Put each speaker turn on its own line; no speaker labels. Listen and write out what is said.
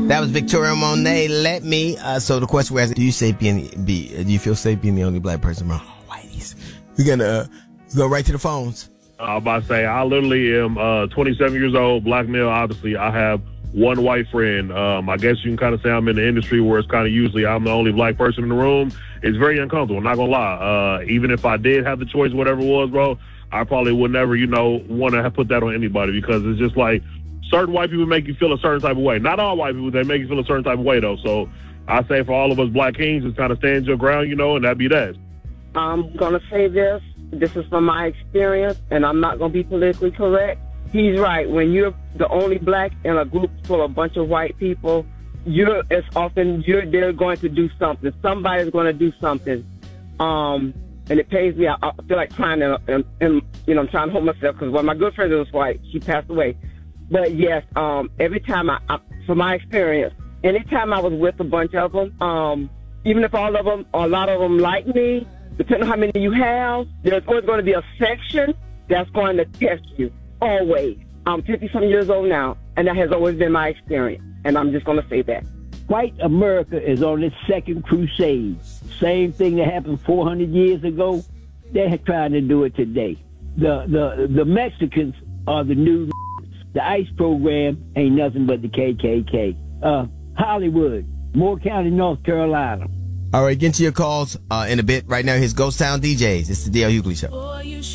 That was Victoria Monet. Let me. So the question was, do you feel safe being the only black person around whiteys? We're gonna go right to the phones.
I was about to say, I literally am 27 years old, black male. Obviously, I have one white friend. I guess you can kind of say I'm in the industry where it's kind of usually I'm the only black person in the room. It's very uncomfortable, not gonna lie. Even if I did have the choice, whatever it was, bro, I probably would never, want to put that on anybody, because it's just like certain white people make you feel a certain type of way. Not all white people, they make you feel a certain type of way, though. So I say for all of us black kings, just kind of stand your ground, and that'd be that.
I'm gonna say this. This is from my experience, and I'm not going to be politically correct. He's right. When you're the only black in a group full of a bunch of white people, they're going to do something. Somebody's going to do something. And it pains me. I feel like crying, and I'm trying to hold myself, because one of my good friends was white. She passed away. But yes, every time from my experience, anytime I was with a bunch of them, even if all of them or a lot of them like me, depending on how many you have, there's always going to be a section that's going to test you. Always. I'm 50-something years old now, and that has always been my experience. And I'm just going to say that.
White America is on its second crusade. Same thing that happened 400 years ago, they're trying to do it today. The Mexicans are the new. The ICE program ain't nothing but the KKK. Hollywood, Moore County, North Carolina.
All right, get to your calls in a bit. Right now, here's Ghost Town DJs. It's the D.L. Hughley Show.